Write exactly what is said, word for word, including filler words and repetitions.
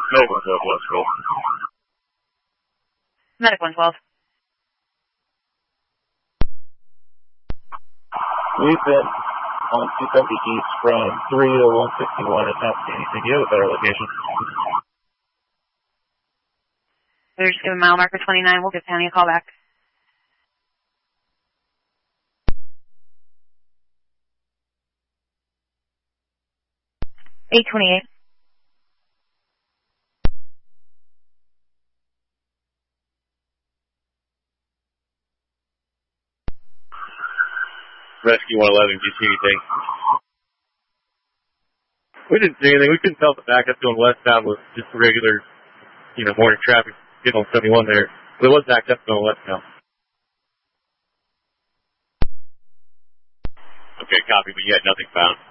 Medic one twelve, let's roll. Medic one twelve. We've been on two seventy east from three to one sixty-one. It's not anything. Do you have a better location? We're just giving mile marker twenty-nine. We'll give Penny a call back. eight twenty-eight. Rescue one eleven, do you see anything? We didn't see anything. We couldn't tell if the backup going westbound was just regular, you know, morning traffic getting on seventy-one there. But it was backed up going westbound. Okay, copy, but you had nothing found.